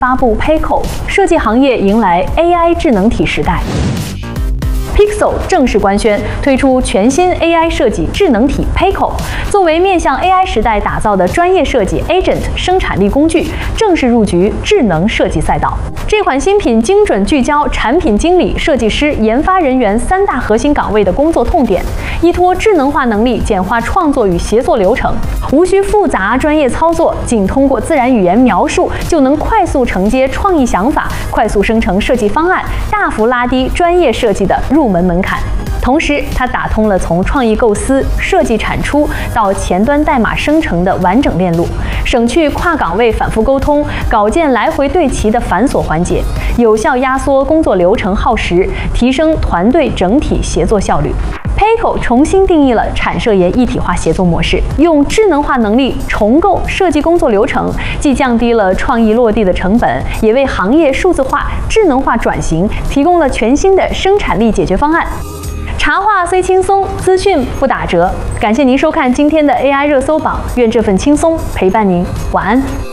发布 Payco， 设计行业迎来 AI 智能体时代。Pixel 正式官宣推出全新 AI 设计智能体 Payco， 作为面向 AI 时代打造的专业设计 Agent 生产力工具，正式入局智能设计赛道。这款新品精准聚焦产品经理、设计师、研发人员3大核心岗位的工作痛点，依托智能化能力简化创作与协作流程，无需复杂专业操作，仅通过自然语言描述就能快速承接创意想法，快速生成设计方案，大幅拉低专业设计的入门门槛。同时，它打通了从创意构思、设计产出到前端代码生成的完整链路，省去跨岗位反复沟通、稿件来回对齐的繁琐环节，有效压缩工作流程耗时，提升团队整体协作效率。Payco 重新定义了产摄研一体化协作模式，用智能化能力重构设计工作流程，既降低了创意落地的成本，也为行业数字化、智能化转型提供了全新的生产力解决方案。茶话虽轻松，资讯不打折。感谢您收看今天的 AI 热搜榜，愿这份轻松陪伴您。晚安。